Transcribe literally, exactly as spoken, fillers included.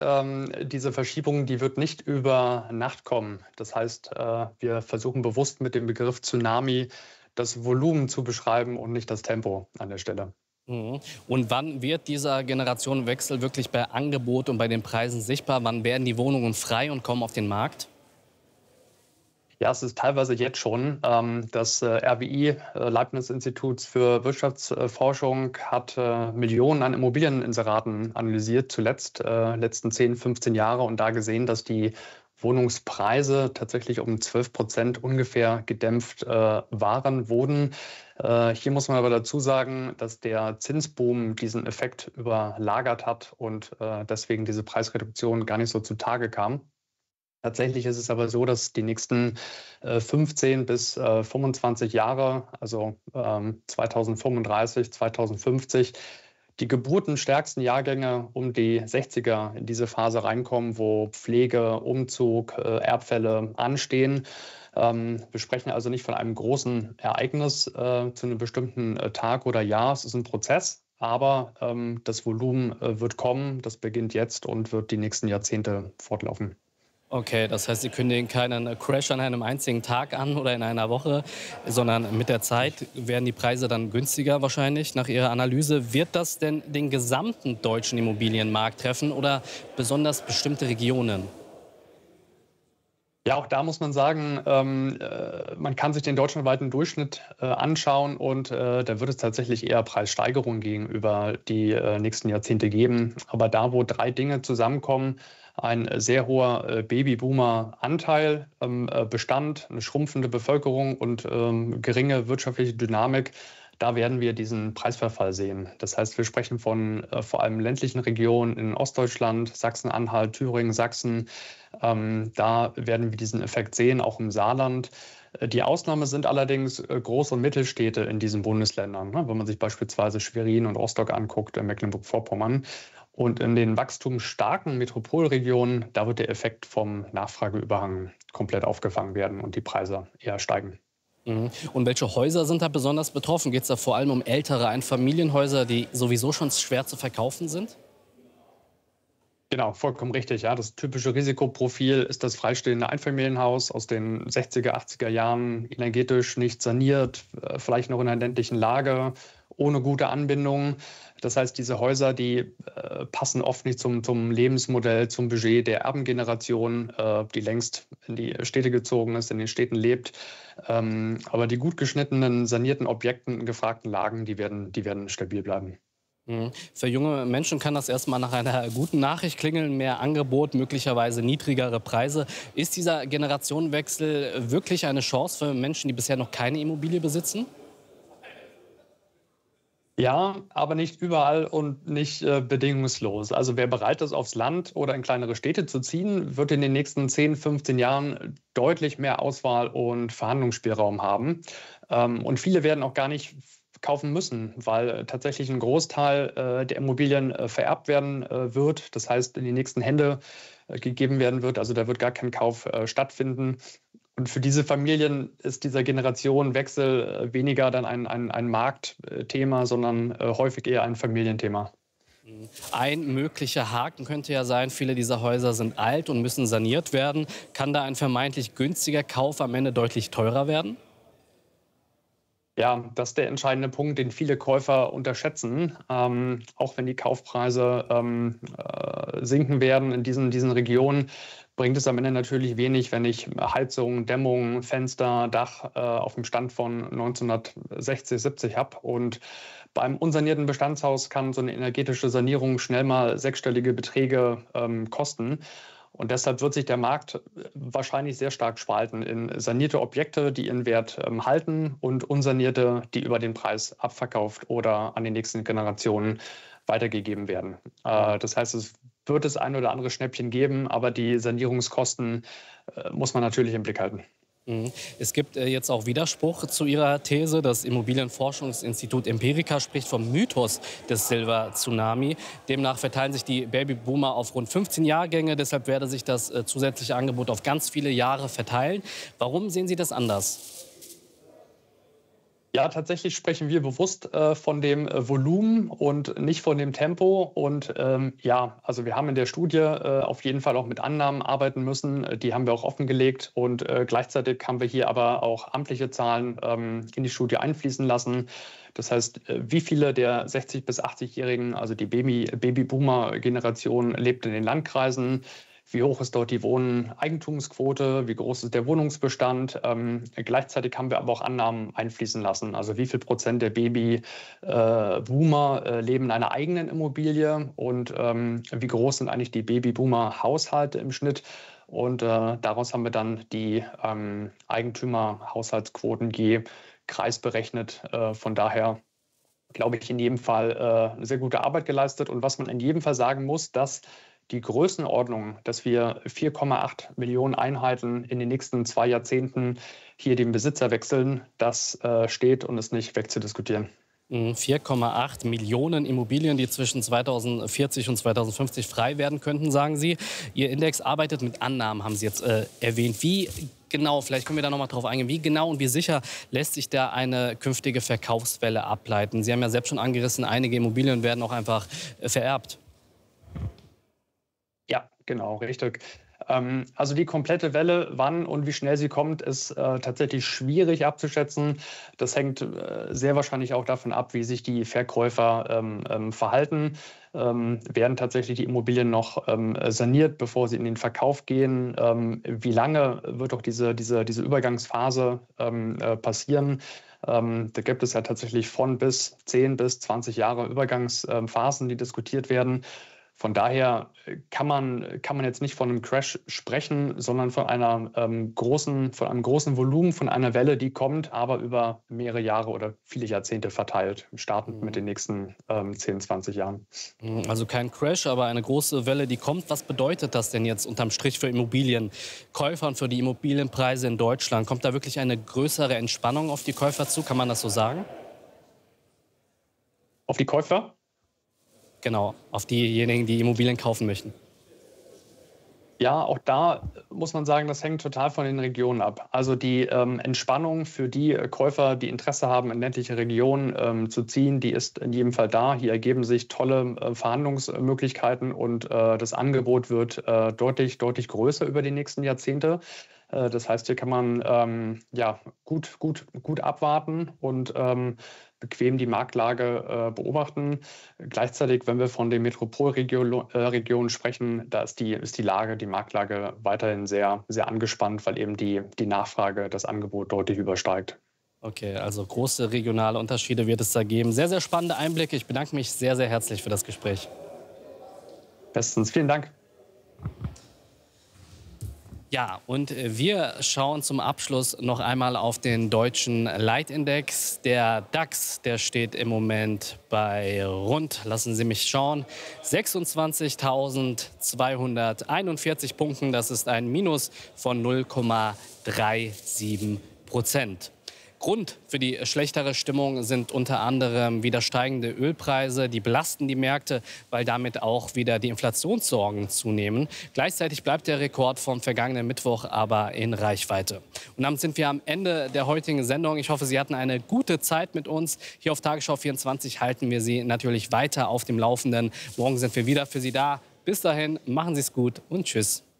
ähm, diese Verschiebung, die wird nicht über Nacht kommen. Das heißt, äh, wir versuchen bewusst mit dem Begriff Tsunami das Volumen zu beschreiben und nicht das Tempo an der Stelle. Mhm. Und wann wird dieser Generationenwechsel wirklich bei Angebot und bei den Preisen sichtbar? Wann werden die Wohnungen frei und kommen auf den Markt? Ja, es ist teilweise jetzt schon. Ähm, das äh, R W I, äh, Leibniz-Institut für Wirtschaftsforschung, hat äh, Millionen an Immobilieninseraten analysiert, zuletzt, äh, letzten zehn, fünfzehn Jahre, und da gesehen, dass die Wohnungspreise tatsächlich um zwölf Prozent ungefähr gedämpft äh, waren, wurden. Äh, hier muss man aber dazu sagen, dass der Zinsboom diesen Effekt überlagert hat und äh, deswegen diese Preisreduktion gar nicht so zutage kam. Tatsächlich ist es aber so, dass die nächsten äh, fünfzehn bis äh, fünfundzwanzig Jahre, also ähm, zweitausendfünfunddreißig, zweitausendfünfzig, die geburtenstärksten Jahrgänge um die sechziger in diese Phase reinkommen, wo Pflege, Umzug, äh, Erbfälle anstehen. Ähm, wir sprechen also nicht von einem großen Ereignis äh, zu einem bestimmten äh, Tag oder Jahr. Es ist ein Prozess, aber ähm, das Volumen äh, wird kommen. Das beginnt jetzt und wird die nächsten Jahrzehnte fortlaufen. Okay, das heißt, Sie kündigen keinen Crash an einem einzigen Tag an oder in einer Woche, sondern mit der Zeit werden die Preise dann günstiger wahrscheinlich nach Ihrer Analyse. Wird das denn den gesamten deutschen Immobilienmarkt treffen oder besonders bestimmte Regionen? Ja, auch da muss man sagen, ähm, äh, man kann sich den deutschlandweiten Durchschnitt äh, anschauen und äh, da wird es tatsächlich eher Preissteigerungen gegenüber die äh, nächsten Jahrzehnte geben. Aber da, wo drei Dinge zusammenkommen, ein sehr hoher äh, Babyboomer-Anteil im äh, Bestand, eine schrumpfende Bevölkerung und ähm, geringe wirtschaftliche Dynamik, da werden wir diesen Preisverfall sehen. Das heißt, wir sprechen von äh, vor allem ländlichen Regionen in Ostdeutschland, Sachsen-Anhalt, Thüringen, Sachsen. Ähm, da werden wir diesen Effekt sehen, auch im Saarland. Äh, Die Ausnahme sind allerdings äh, Groß- und Mittelstädte in diesen Bundesländern, ne? Wenn man sich beispielsweise Schwerin und Rostock anguckt, in Mecklenburg-Vorpommern. Und in den wachstumsstarken Metropolregionen, da wird der Effekt vom Nachfrageüberhang komplett aufgefangen werden und die Preise eher steigen. Mhm. Und welche Häuser sind da besonders betroffen? Geht es da vor allem um ältere Einfamilienhäuser, die sowieso schon schwer zu verkaufen sind? Genau, vollkommen richtig. Ja, das typische Risikoprofil ist das freistehende Einfamilienhaus aus den sechziger, achtziger Jahren, energetisch nicht saniert, äh, vielleicht noch in einer ländlichen Lage, ohne gute Anbindung. Das heißt, diese Häuser, die äh, passen oft nicht zum, zum Lebensmodell, zum Budget der Erbengeneration, äh, die längst in die Städte gezogen ist, in den Städten lebt. Ähm, aber die gut geschnittenen, sanierten Objekten in gefragten Lagen, die werden, die werden stabil bleiben. Mhm. Für junge Menschen kann das erstmal nach einer guten Nachricht klingeln, mehr Angebot, möglicherweise niedrigere Preise. Ist dieser Generationenwechsel wirklich eine Chance für Menschen, die bisher noch keine Immobilie besitzen? Ja, aber nicht überall und nicht äh, bedingungslos. Also wer bereit ist, aufs Land oder in kleinere Städte zu ziehen, wird in den nächsten zehn, fünfzehn Jahren deutlich mehr Auswahl und Verhandlungsspielraum haben. Ähm, und viele werden auch gar nicht kaufen müssen, weil tatsächlich ein Großteil äh, der Immobilien äh, vererbt werden äh, wird. Das heißt, in die nächsten Hände äh, gegeben werden wird. Also da wird gar kein Kauf äh, stattfinden. Und für diese Familien ist dieser Generationenwechsel äh, weniger dann ein, ein, ein Marktthema, sondern äh, häufig eher ein Familienthema. Ein möglicher Haken könnte ja sein, viele dieser Häuser sind alt und müssen saniert werden. Kann da ein vermeintlich günstiger Kauf am Ende deutlich teurer werden? Ja, das ist der entscheidende Punkt, den viele Käufer unterschätzen. Ähm, auch wenn die Kaufpreise ähm, äh, sinken werden in diesen, diesen Regionen, bringt es am Ende natürlich wenig, wenn ich Heizung, Dämmung, Fenster, Dach äh, auf dem Stand von neunzehnhundertsechzig, siebzig habe. Und beim unsanierten Bestandshaus kann so eine energetische Sanierung schnell mal sechsstellige Beträge ähm, kosten. Und deshalb wird sich der Markt wahrscheinlich sehr stark spalten in sanierte Objekte, die ihren Wert ähm, halten, und unsanierte, die über den Preis abverkauft oder an die nächsten Generationen weitergegeben werden. Äh, das heißt, es wird das ein oder andere Schnäppchen geben, aber die Sanierungskosten äh, muss man natürlich im Blick halten. Mhm. Es gibt äh, jetzt auch Widerspruch zu Ihrer These. Das Immobilienforschungsinstitut Empirica spricht vom Mythos des Silver Tsunami. Demnach verteilen sich die Babyboomer auf rund fünfzehn Jahrgänge. Deshalb werde sich das äh, zusätzliche Angebot auf ganz viele Jahre verteilen. Warum sehen Sie das anders? Ja, tatsächlich sprechen wir bewusst äh, von dem äh, Volumen und nicht von dem Tempo. Und ähm, ja, also wir haben in der Studie äh, auf jeden Fall auch mit Annahmen arbeiten müssen. Äh, Die haben wir auch offengelegt. Und äh, gleichzeitig haben wir hier aber auch amtliche Zahlen ähm, in die Studie einfließen lassen. Das heißt, äh, wie viele der sechzig- bis achtzig-Jährigen, also die Baby, Babyboomer-Generation, lebt in den Landkreisen? Wie hoch ist dort die Wohneigentumsquote? Wie groß ist der Wohnungsbestand? Ähm, gleichzeitig haben wir aber auch Annahmen einfließen lassen. Also wie viel Prozent der Babyboomer äh, äh, leben in einer eigenen Immobilie und ähm, wie groß sind eigentlich die Babyboomer-Haushalte im Schnitt? Und äh, daraus haben wir dann die ähm, Eigentümer-Haushaltsquoten je Kreis berechnet. Äh, von daher glaube ich, in jedem Fall äh, eine sehr gute Arbeit geleistet. Und was man in jedem Fall sagen muss, dass die Größenordnung, dass wir vier Komma acht Millionen Einheiten in den nächsten zwei Jahrzehnten hier den Besitzer wechseln, das äh, steht und ist nicht wegzudiskutieren. vier Komma acht Millionen Immobilien, die zwischen zweitausendvierzig und zweitausendfünfzig frei werden könnten, sagen Sie. Ihr Index arbeitet mit Annahmen, haben Sie jetzt äh, erwähnt. Wie genau, vielleicht können wir da noch mal drauf eingehen, wie genau und wie sicher lässt sich da eine künftige Verkaufswelle ableiten? Sie haben ja selbst schon angerissen, einige Immobilien werden auch einfach äh, vererbt. Ja, genau, richtig. Ähm, also die komplette Welle, wann und wie schnell sie kommt, ist äh, tatsächlich schwierig abzuschätzen. Das hängt äh, sehr wahrscheinlich auch davon ab, wie sich die Verkäufer ähm, ähm, verhalten. Ähm, werden tatsächlich die Immobilien noch ähm, saniert, bevor sie in den Verkauf gehen? Ähm, wie lange wird auch diese, diese, diese Übergangsphase ähm, äh, passieren? Ähm, da gibt es ja tatsächlich von bis zehn bis zwanzig Jahre Übergangsphasen, die diskutiert werden. Von daher kann man, kann man jetzt nicht von einem Crash sprechen, sondern von einer ähm, großen, von einem großen Volumen, von einer Welle, die kommt, aber über mehrere Jahre oder viele Jahrzehnte verteilt, startend mit den nächsten ähm, zehn, zwanzig Jahren. Also kein Crash, aber eine große Welle, die kommt. Was bedeutet das denn jetzt unterm Strich für Immobilienkäufer und für die Immobilienpreise in Deutschland? Kommt da wirklich eine größere Entspannung auf die Käufer zu? Kann man das so sagen? Auf die Käufer? Genau, auf diejenigen, die Immobilien kaufen möchten. Ja, auch da muss man sagen, das hängt total von den Regionen ab. Also die ähm, Entspannung für die Käufer, die Interesse haben, in ländliche Regionen ähm, zu ziehen, die ist in jedem Fall da. Hier ergeben sich tolle äh, Verhandlungsmöglichkeiten und äh, das Angebot wird äh, deutlich, deutlich größer über die nächsten Jahrzehnte. Äh, das heißt, hier kann man ähm, ja, gut, gut, gut abwarten und ähm, bequem die Marktlage äh, beobachten. Gleichzeitig, wenn wir von den Metropolregionen äh, Regionen sprechen, da ist die, ist die Lage, die Marktlage weiterhin sehr, sehr angespannt, weil eben die, die Nachfrage das Angebot deutlich übersteigt. Okay, also große regionale Unterschiede wird es da geben. Sehr, sehr spannende Einblicke. Ich bedanke mich sehr, sehr herzlich für das Gespräch. Bestens, vielen Dank. Ja, und wir schauen zum Abschluss noch einmal auf den deutschen Leitindex. Der DAX, der steht im Moment bei rund, lassen Sie mich schauen, sechsundzwanzigtausendzweihunderteinundvierzig Punkten. Das ist ein Minus von null Komma siebenunddreißig Prozent. Grund für die schlechtere Stimmung sind unter anderem wieder steigende Ölpreise. Die belasten die Märkte, weil damit auch wieder die Inflationssorgen zunehmen. Gleichzeitig bleibt der Rekord vom vergangenen Mittwoch aber in Reichweite. Und damit sind wir am Ende der heutigen Sendung. Ich hoffe, Sie hatten eine gute Zeit mit uns. Hier auf Tagesschau vierundzwanzig halten wir Sie natürlich weiter auf dem Laufenden. Morgen sind wir wieder für Sie da. Bis dahin, machen Sie es gut und tschüss.